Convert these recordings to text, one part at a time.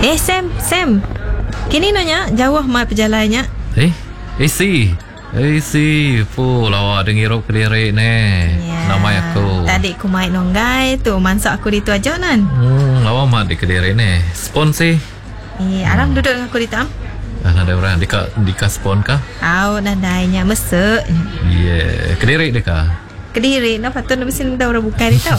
Sam. Kini nanya jauh mai perjalannya. Si pu lawa dengar Kediri ni. Nama aku. Tadi aku mai nonggai tu mansak aku di tu aja nan. Lawa mat di Kediri ni. Spon sih. Aram duduk dengan aku di tam. Ada orang dika spon kah? Nadainya mesek. Kediri deka. Kediri, patut nak mesti ada orang buka ni tau.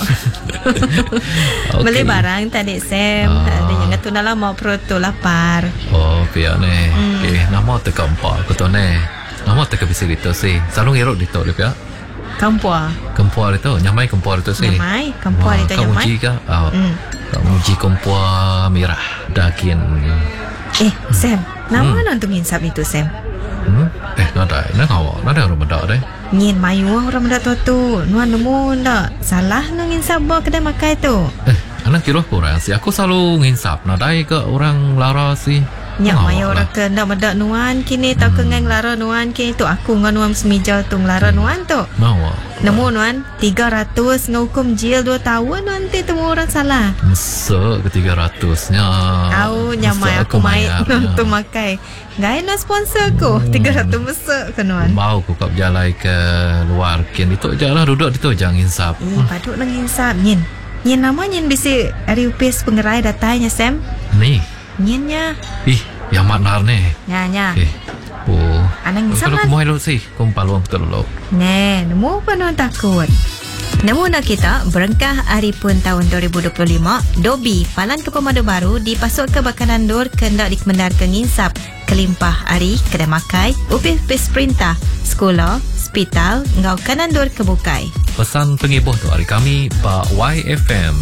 Beli barang tadi Sam. Ada yang tu nak lama perut tu lapar. Pihak ni. Nama teka empat aku tu ni. Nama teka bisa gitu sih. Selalu ngerok dito dia pihak. Kempua itu. Nyamai kempua itu sih. Kempua itu nyamai. Kamu uji kah? Kamu uji kempua merah. Dakin. Sam. Nama nanti nginsap itu Sam. Nada orang benda deh. Ngin mayu orang benda tu. Nuan nemu ndak salah nang nginsap bawa kedai makai tu. Anak kira kurang sih. Aku selalu nginsap. Nadai ke orang lara sih. Nyak mayu orang ke ndak benda nuan kini tak kengeng lara nuan kini tu aku ngan nuan semijal tu lara nuan tu. Nemu nuan 300 ngukum jil 2 tahun nanti temu orang salah. Mesek ke 300-nya. Nyamai aku mai tu makai. Gaya nak sponsor aku 300 mesek ke nuan. Mau aku kap jalai ke luar kini tu jalan duduk di tu jangan nginsap. Patut nak nginsap Nyin nama Nyin bisi hari upis pengerai datanya Sam. Ni Nyinya. Yang maknar ni. Nya. Anang nginsap lah. Kalau kumoy lo sih, kumpaluang betul lo. Nemu apa nuan takut. Nemu nak kita berengkah hari pun tahun 2025 Dobi Falan ke Pemadu Baru dipasuk ke Bakanan Dur kendak dikemendar ke nginsap kelimpah hari kedai makai upis perintah sekolah hospital ngau Kanan Dur kebukai. Pesan pengibuh tu hari kami Pak YFM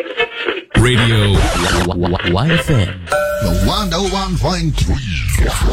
Radio YFM 101.3